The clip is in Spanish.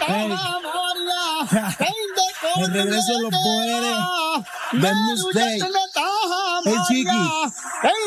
El regreso de los poderes del News Day. El Chiqui.